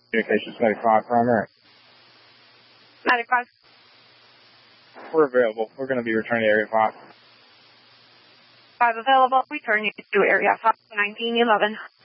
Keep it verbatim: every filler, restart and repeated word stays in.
Communications ninety-five primary. ninety-five. We're available. We're going to be returning to Area five. five available. Returning to Area five, nineteen eleven.